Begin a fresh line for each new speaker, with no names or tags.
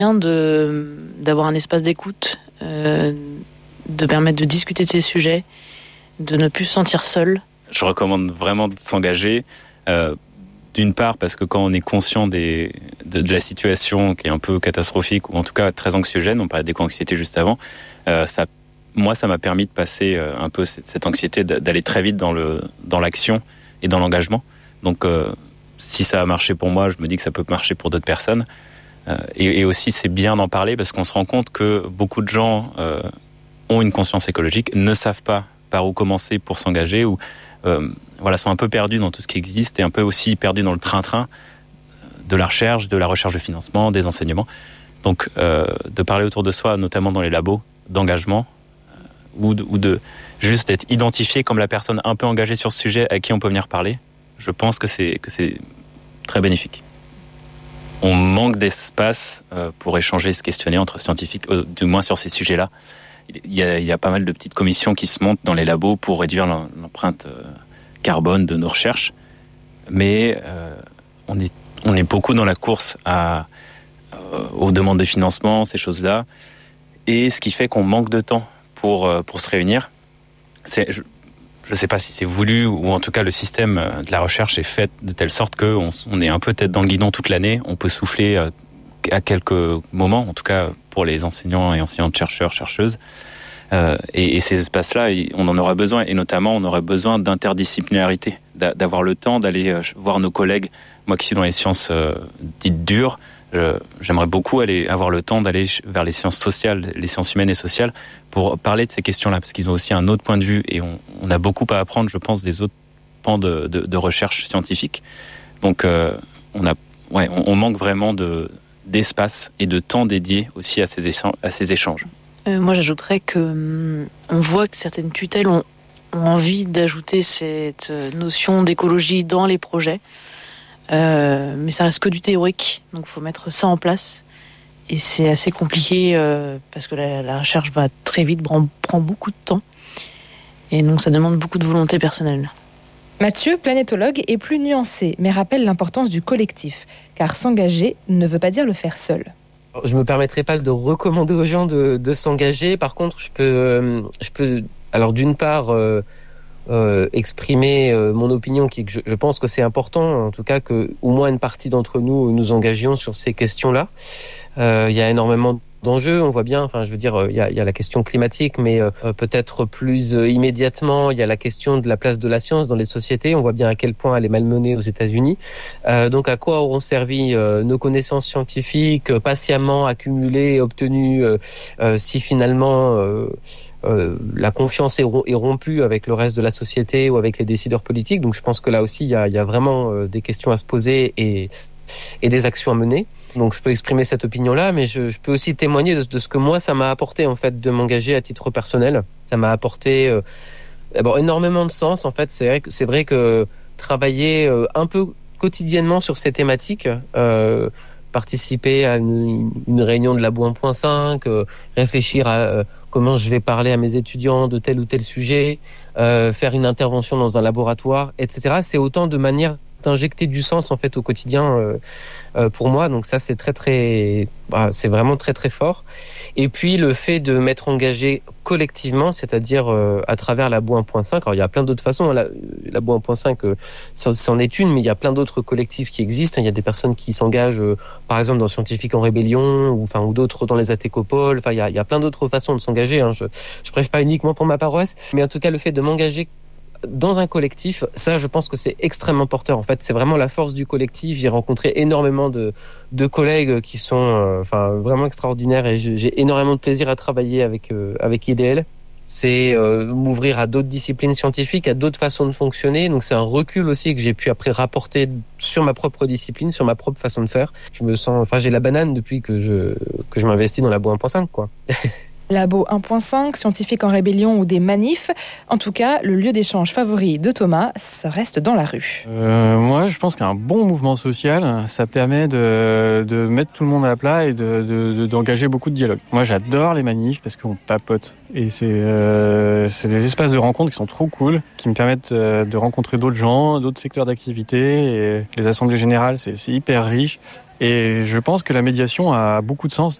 bien d'avoir un espace d'écoute, de permettre de discuter de ces sujets, de ne plus se sentir seul.
Je recommande vraiment de s'engager. D'une part, parce que quand on est conscient de la situation qui est un peu catastrophique, ou en tout cas très anxiogène, on parlait d'éco-anxiété juste avant, ça m'a permis de passer un peu cette anxiété, d'aller très vite dans l'action et dans l'engagement. Donc, si ça a marché pour moi, je me dis que ça peut marcher pour d'autres personnes. Et aussi, c'est bien d'en parler parce qu'on se rend compte que beaucoup de gens ont une conscience écologique, ne savent pas par où commencer pour s'engager, ou sont un peu perdus dans tout ce qui existe et un peu aussi perdus dans le train-train de la recherche de financement, des enseignements. Donc, de parler autour de soi, notamment dans les labos, d'engagement, ou de juste être identifié comme la personne un peu engagée sur ce sujet à qui on peut venir parler, je pense que c'est très bénéfique. On manque d'espace pour échanger, se questionner entre scientifiques, du moins sur ces sujets-là. Il y a pas mal de petites commissions qui se montent dans les labos pour réduire l'empreinte carbone de nos recherches, mais on est beaucoup dans la course aux demandes de financement, ces choses-là, et ce qui fait qu'on manque de temps pour se réunir. Je ne sais pas si c'est voulu, ou en tout cas le système de la recherche est fait de telle sorte qu'on est un peu tête dans le guidon toute l'année. On peut souffler à quelques moments, en tout cas pour les enseignants et enseignantes, chercheurs, chercheuses. Et ces espaces-là, on en aura besoin. Et notamment, on aurait besoin d'interdisciplinarité, d'avoir le temps d'aller voir nos collègues. Moi qui suis dans les sciences dites dures, j'aimerais beaucoup avoir le temps d'aller vers les sciences sociales, les sciences humaines et sociales, pour parler de ces questions-là, parce qu'ils ont aussi un autre point de vue, et on a beaucoup à apprendre, je pense, des autres pans de recherche scientifique. Donc, on manque vraiment d'espace et de temps dédié aussi à ces échanges.
Moi, j'ajouterais que on voit que certaines tutelles ont envie d'ajouter cette notion d'écologie dans les projets, mais ça reste que du théorique, donc il faut mettre ça en place. Et c'est assez compliqué parce que la recherche va très vite, prend beaucoup de temps, et donc ça demande beaucoup de volonté personnelle.
Mathieu, planétologue, est plus nuancé, mais rappelle l'importance du collectif, car s'engager ne veut pas dire le faire seul.
Je me permettrai pas de recommander aux gens de s'engager. Par contre, je peux alors d'une part exprimer mon opinion, qui est que je pense que c'est important, en tout cas, que au moins une partie d'entre nous nous engagions sur ces questions-là. Il y a énormément d'enjeux, on voit bien, il y a la question climatique, mais peut-être plus immédiatement, il y a la question de la place de la science dans les sociétés. On voit bien à quel point elle est malmenée aux États-Unis. Donc à quoi auront servi nos connaissances scientifiques patiemment accumulées et obtenues si finalement la confiance est rompue avec le reste de la société ou avec les décideurs politiques. Donc je pense que là aussi, il y a vraiment des questions à se poser et des actions à mener. Donc je peux exprimer cette opinion-là, mais je peux aussi témoigner de ce que moi, ça m'a apporté en fait de m'engager à titre personnel. Ça m'a apporté énormément de sens. En fait, c'est vrai que travailler un peu quotidiennement sur ces thématiques, participer à une réunion de Labo 1.5, réfléchir à comment je vais parler à mes étudiants de tel ou tel sujet, faire une intervention dans un laboratoire, etc. C'est autant de manières d'injecter du sens en fait au quotidien pour moi. Donc ça, c'est c'est vraiment très très fort. Et puis le fait de m'être engagé collectivement, c'est-à-dire à travers Labo 1.5. Alors il y a plein d'autres façons. Labo 1.5, c'en est une, mais il y a plein d'autres collectifs qui existent. Il y a des personnes qui s'engagent, par exemple dans Scientifiques en Rébellion, ou d'autres dans les Atécopoles. Enfin, il y a plein d'autres façons de s'engager. Je prêche pas uniquement pour ma paroisse, mais en tout cas le fait de m'engager dans un collectif, ça, je pense que c'est extrêmement porteur. En fait, c'est vraiment la force du collectif. J'ai rencontré énormément de collègues qui sont vraiment extraordinaires, et j'ai énormément de plaisir à travailler avec IDL. C'est m'ouvrir à d'autres disciplines scientifiques, à d'autres façons de fonctionner. Donc c'est un recul aussi que j'ai pu après rapporter sur ma propre discipline, sur ma propre façon de faire. J'ai la banane depuis que je m'investis dans Labo 1.5, quoi.
Labo 1.5, Scientifiques en Rébellion ou des manifs. En tout cas, le lieu d'échange favori de Thomas, ça reste dans la rue.
Moi, je pense qu'un bon mouvement social, ça permet de mettre tout le monde à plat et d'engager beaucoup de dialogue. Moi, j'adore les manifs parce qu'on papote. Et c'est des espaces de rencontre qui sont trop cool, qui me permettent de rencontrer d'autres gens, d'autres secteurs d'activité. Et les assemblées générales, c'est hyper riche. Et je pense que la médiation a beaucoup de sens